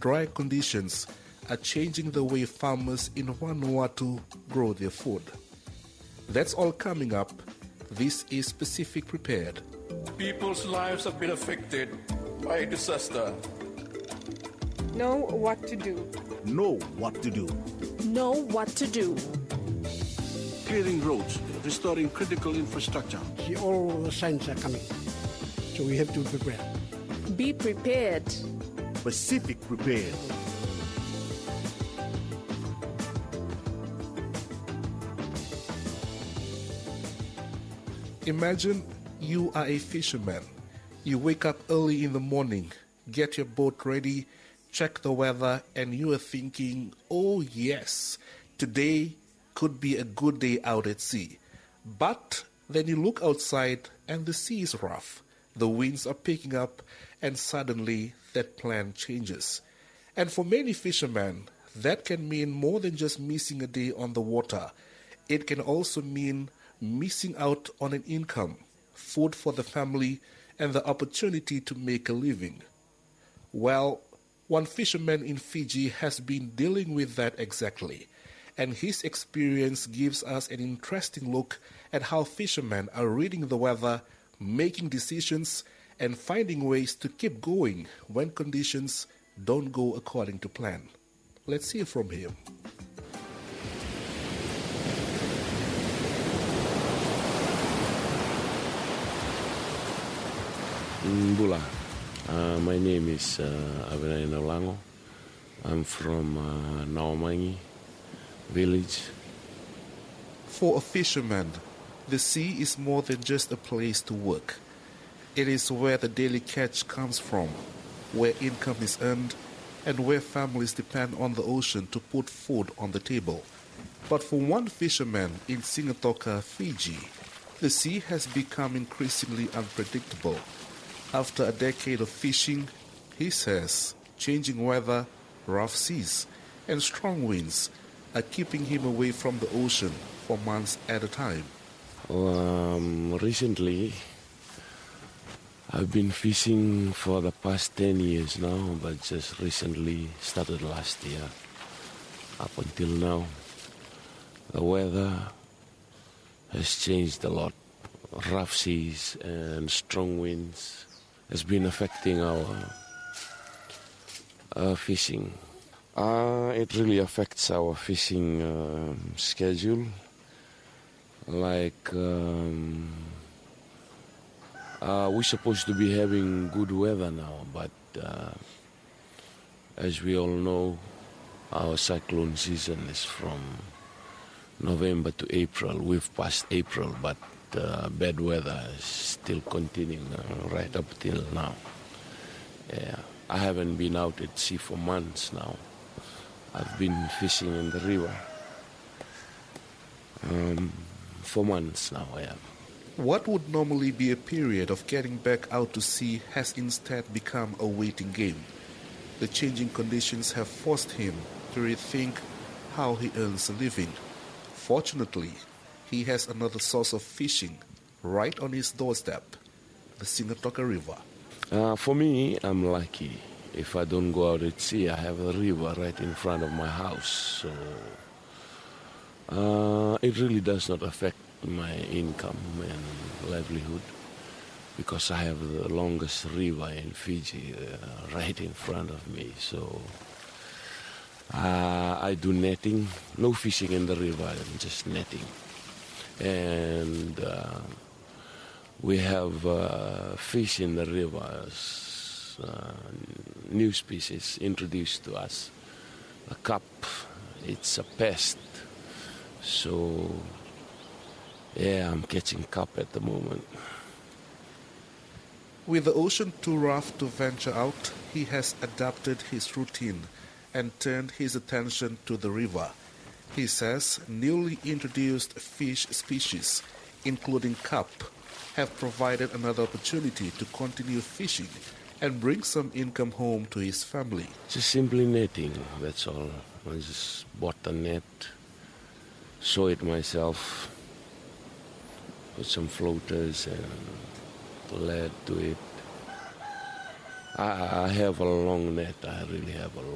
dry conditions are changing the way farmers in Vanuatu grow their food. That's all coming up. This is Pacific Prepared. People's lives have been affected by a disaster. Know what to do. Know what to do. Know what to do. Clearing roads, restoring critical infrastructure. See, all the signs are coming. So we have to prepare. Be prepared. Pacific Prepared. Imagine you are a fisherman. You wake up early in the morning, get your boat ready, check the weather, and you are thinking, oh yes, today could be a good day out at sea. But then you look outside and the sea is rough. The winds are picking up and suddenly that plan changes. And for many fishermen, that can mean more than just missing a day on the water. It can also mean missing out on an income, food for the family, and the opportunity to make a living. Well, one fisherman in Fiji has been dealing with that exactly, and his experience gives us an interesting look at how fishermen are reading the weather, making decisions, and finding ways to keep going when conditions don't go according to plan. Let's hear from him. Bula. My name is Avinay Naulango. I'm from Naumangi village. For a fisherman, the sea is more than just a place to work. It is where the daily catch comes from, where income is earned, and where families depend on the ocean to put food on the table. But for one fisherman in Singatoka, Fiji, the sea has become increasingly unpredictable. After a decade of fishing, he says changing weather, rough seas, and strong winds are keeping him away from the ocean for months at a time. Recently, I've been fishing for the past 10 years now, but just recently started last year. Up until now, the weather has changed a lot. Rough seas and strong winds has been affecting our fishing. It really affects our fishing schedule. Like we're supposed to be having good weather now, but as we all know, our cyclone season is from November to April. We've passed April, but bad weather is still continuing right up till now. Yeah, I haven't been out at sea for months now. I've been fishing in the river for months now. Yeah. What would normally be a period of getting back out to sea has instead become a waiting game. The changing conditions have forced him to rethink how he earns a living. Fortunately, he has another source of fishing right on his doorstep, the Singatoka River. For me, I'm lucky. If I don't go out at sea, I have a river right in front of my house. So it really does not affect my income and livelihood because I have the longest river in Fiji right in front of me. So I do netting, no fishing in the river, just netting. And we have fish in the rivers, new species introduced to us. A carp, it's a pest. So, yeah, I'm catching carp at the moment. With the ocean too rough to venture out, he has adapted his routine and turned his attention to the river. He says newly introduced fish species, including carp, have provided another opportunity to continue fishing and bring some income home to his family. Just simply netting, that's all. I just bought a net, sew it myself, put some floaters and lead to it. I have a long net, I really have a